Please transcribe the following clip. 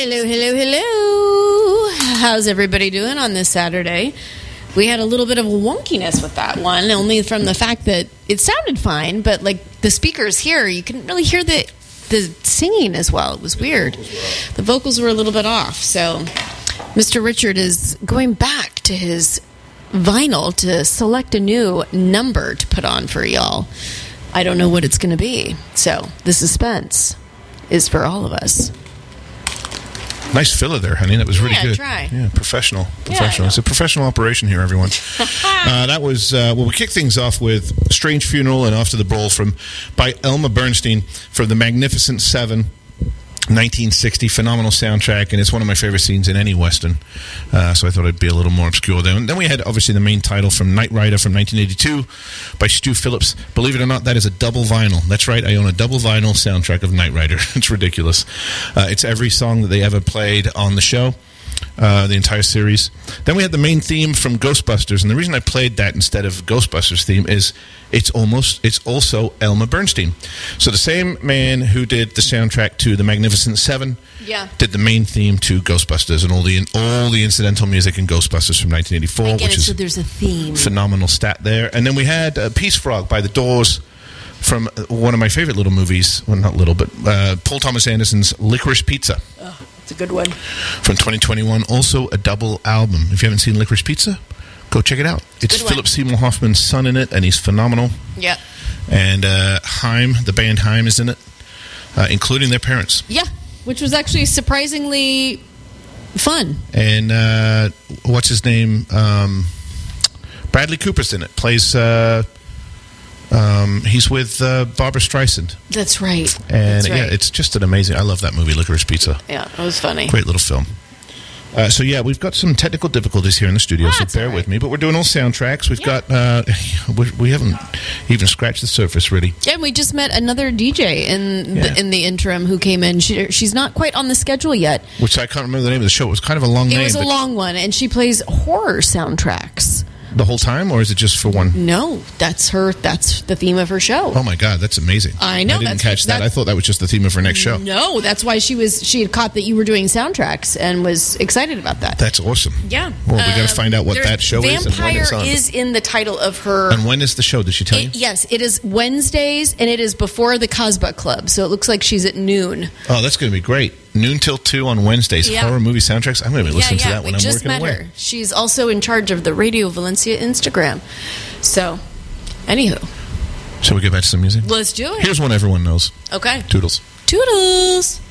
Hello, hello, hello. How's everybody doing on this Saturday? We had a little bit of a wonkiness with that one, only from the fact that it sounded fine, but like the speakers here, you couldn't really hear the singing as well. It was weird. The vocals were a little bit off. So Mr. Richard is going back to his vinyl to select a new number to put on for y'all. I don't know what it's going to be. So the suspense is for all of us. Nice filler there, honey. That was really good. Try. Yeah, professional. Yeah, it's a professional operation here, everyone. That was, we kicked things off with Strange Funeral and Off to the Ball by Elmer Bernstein from The Magnificent Seven, 1960. Phenomenal soundtrack, and it's one of my favorite scenes in any Western. So I thought I'd be a little more obscure there. And then we had, obviously, the main title from Knight Rider from 1982 by Stu Phillips. Believe it or not, that is a double vinyl. That's right, I own a double vinyl soundtrack of Knight Rider. It's ridiculous. It's every song that they ever played on the show. The entire series. Then we had the main theme from Ghostbusters, and the reason I played that instead of Ghostbusters theme is it's also Elmer Bernstein. So the same man who did the soundtrack to The Magnificent Seven did the main theme to Ghostbusters and all the incidental music in Ghostbusters from 1984, which is so there's a theme. Phenomenal stat there. And then we had Peace Frog by The Doors from one of my favorite little movies. Well, not little, but Paul Thomas Anderson's Licorice Pizza. Oh, it's a good one. From 2021, also a double album. If you haven't seen Licorice Pizza, go check it out. It's Philip Seymour Hoffman's son in it, and he's phenomenal. Yeah. And Haim, the band Haim, is in it, including their parents. Yeah, which was actually surprisingly fun. And what's his name? Bradley Cooper's in it. Plays... he's with Barbra Streisand. That's right. And That's right. Yeah, it's just an amazing... I love that movie, Licorice Pizza. Yeah, it was funny. Great little film. So yeah, we've got some technical difficulties here in the studio, so bear with me. But we're doing all soundtracks. We've got... we haven't even scratched the surface, really. Yeah, and we just met another DJ in the interim who came in. She's not quite on the schedule yet. Which I can't remember the name of the show. It was kind of a long name. It was a long one, and she plays horror soundtracks. The whole time, or is it just for one? No, that's the theme of her show. Oh my God, that's amazing! I know. I didn't catch that. I thought that was just the theme of her next show. No, that's why she had caught that you were doing soundtracks and was excited about that. That's awesome. Yeah. Well, we got to find out what that show is and when it's on. Vampire is in the title of her. And when is the show? Did she tell you? Yes, it is Wednesdays, and it is before the Cosba Club, so it looks like she's at noon. Oh, that's going to be great. Noon till 2 on Wednesdays. Yeah. Horror movie soundtracks. I'm going to be listening to that when I'm working away. Her. She's also in charge of the Radio Valencia Instagram. So, anywho. Shall we get back to some music? Let's do it. Here's one everyone knows. Okay. Toodles. Toodles.